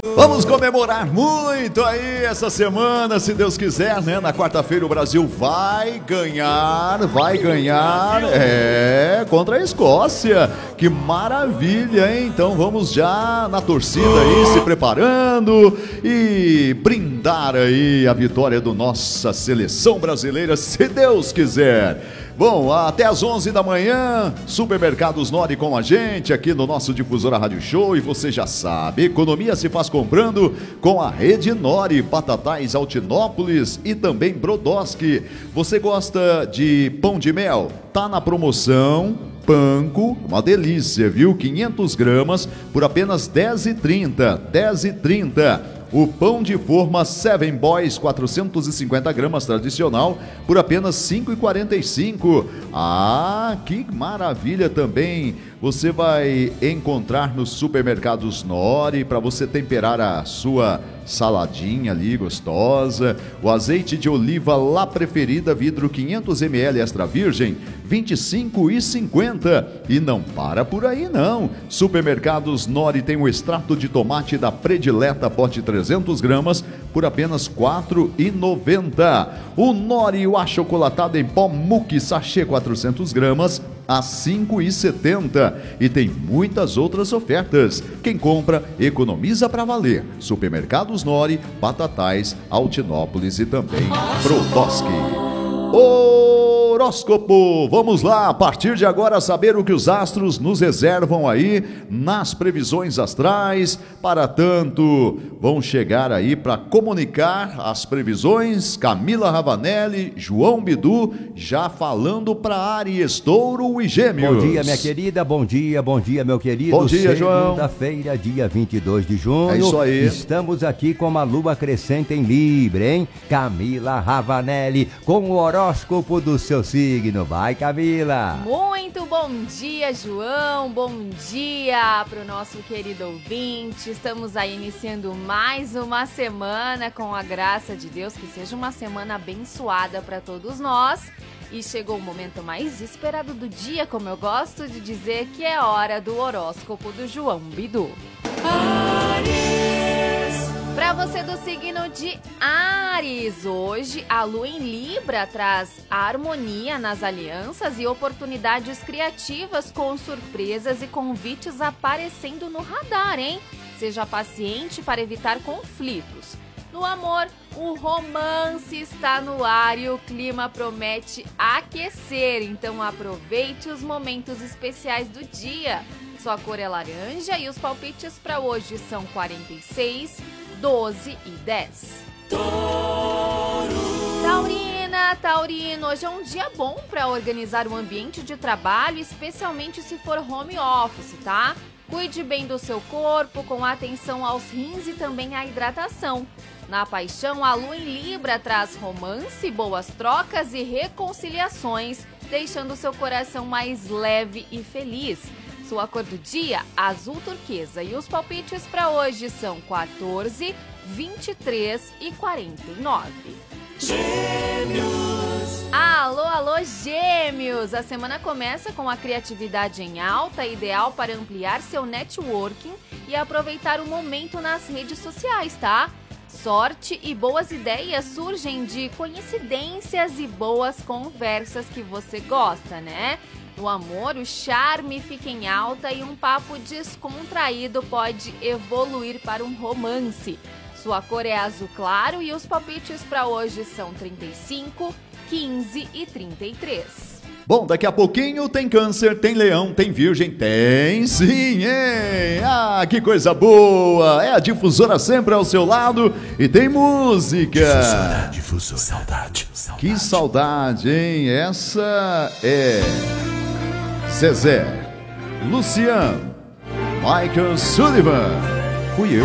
Vamos comemorar muito aí essa semana, se Deus quiser, né? Na quarta-feira o Brasil vai ganhar, contra a Escócia. Que maravilha, hein? Então vamos já na torcida aí, se preparando e brindar aí a vitória do nossa seleção brasileira, se Deus quiser. Bom, até às 11 da manhã, Supermercados Nori com a gente aqui no nosso Difusora Rádio Show. E você já sabe, economia se faz comprando com a Rede Nori, Batatais Altinópolis e também Brodowski. Você gosta de pão de mel? Tá na promoção. Panko, uma delícia, viu? 500 gramas por apenas R$10,30. R$10,30. O pão de forma Seven Boys, 450 gramas tradicional, por apenas R$5,45. Ah, que maravilha também! Você vai encontrar nos supermercados Nori para você temperar a sua saladinha ali gostosa. O azeite de oliva La Preferida, vidro 500 ml extra virgem, R$25,50. E não para por aí não. Supermercados Nori tem o extrato de tomate da Predileta, pote 300 gramas, por apenas R$4,90. O Nori, o achocolatado em pó Muki, sachê 400 gramas, a R$5,70. E tem muitas outras ofertas. Quem compra, economiza para valer. Supermercados Nori, Batatais, Altinópolis e também Brodowski. Horóscopo, vamos lá, a partir de agora saber o que os astros nos reservam aí nas previsões astrais. Para tanto, vão chegar aí para comunicar as previsões Camila Ravanelli, João Bidu, já falando para Áries, Touro e Gêmeos. Bom dia, minha querida, bom dia, meu querido. Bom dia, João. Segunda-feira, dia 22 de junho. É isso aí. Estamos aqui com uma lua crescente em Libra, hein? Camila Ravanelli, com o horóscopo do seu signo. Vai, Camila! Muito bom dia, João. Bom dia para o nosso querido ouvinte. Estamos aí iniciando mais uma semana com a graça de Deus. Que seja uma semana abençoada para todos nós. E chegou o momento mais esperado do dia, como eu gosto de dizer, que é hora do horóscopo do João Bidu. Para você do signo de Áries, hoje a lua em Libra traz harmonia nas alianças e oportunidades criativas com surpresas e convites aparecendo no radar, hein? Seja paciente para evitar conflitos. No amor, o romance está no ar e o clima promete aquecer, então aproveite os momentos especiais do dia. Sua cor é laranja e os palpites para hoje são 46, 12 e 10. Taurino, hoje é um dia bom para organizar o ambiente de trabalho, especialmente se for home office, tá? Cuide bem do seu corpo, com atenção aos rins e também à hidratação. Na paixão, a lua em Libra traz romance, boas trocas e reconciliações, deixando seu coração mais leve e feliz. Sua cor do dia, azul turquesa. E os palpites para hoje são 14, 23 e 49. Gêmeos! Alô, Gêmeos! A semana começa com a criatividade em alta, ideal para ampliar seu networking e aproveitar o momento nas redes sociais, tá? Sorte e boas ideias surgem de coincidências e boas conversas que você gosta, né? No amor, o charme fica em alta e um papo descontraído pode evoluir para um romance. Sua cor é azul claro e os palpites para hoje são 35, 15 e 33. Bom, daqui a pouquinho tem Câncer, tem Leão, tem Virgem, tem sim, hein? Ah, que coisa boa! É a Difusora sempre ao seu lado e tem música. Difusora, saudade. Que saudade, hein? Essa é Zezé, Luciano, Michael Sullivan. Fui eu.